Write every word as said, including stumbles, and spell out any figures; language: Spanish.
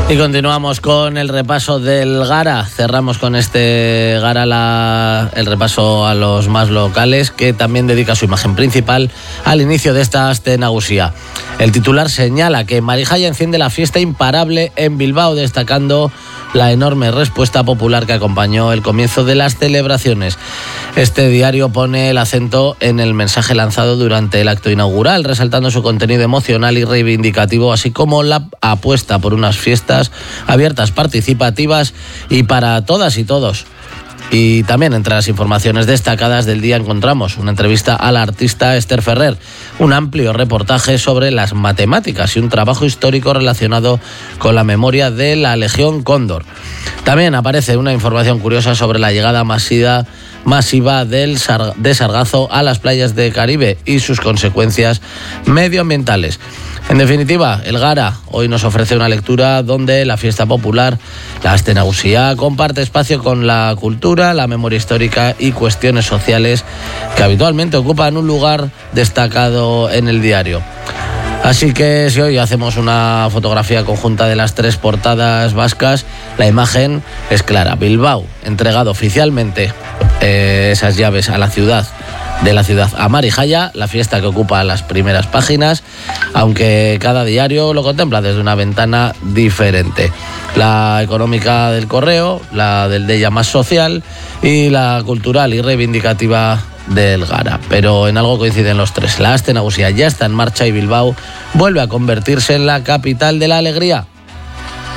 Y continuamos con el repaso del Gara. Cerramos con este Gara la, el repaso a los más locales, que también dedica su imagen principal al inicio de esta Aste Nagusia. El titular señala que Marijaya enciende la fiesta imparable en Bilbao, destacando la enorme respuesta popular que acompañó el comienzo de las celebraciones. Este diario pone el acento en el mensaje lanzado durante el acto inaugural, resaltando su contenido emocional y reivindicativo, así como la apuesta por unas fiestas abiertas, participativas y para todas y todos. Y también entre las informaciones destacadas del día encontramos una entrevista a la artista Esther Ferrer, un amplio reportaje sobre las matemáticas y un trabajo histórico relacionado con la memoria de la Legión Cóndor. También aparece una información curiosa sobre la llegada masiva, masiva del sar, de sargazo a las playas de Caribe y sus consecuencias medioambientales. En definitiva, el Gara hoy nos ofrece una lectura donde la fiesta popular, la Aste Nagusia, comparte espacio con la cultura, la memoria histórica y cuestiones sociales que habitualmente ocupan un lugar destacado en el diario. Así que si hoy hacemos una fotografía conjunta de las tres portadas vascas, la imagen es clara. Bilbao, entregado oficialmente eh, esas llaves a la ciudad, de la ciudad a Marijaya, la fiesta que ocupa las primeras páginas, aunque cada diario lo contempla desde una ventana diferente. La económica del Correo, la del Deia más social y la cultural y reivindicativa del Gara. Pero en algo coinciden los tres. La Aste Nagusia ya está en marcha y Bilbao vuelve a convertirse en la capital de la alegría.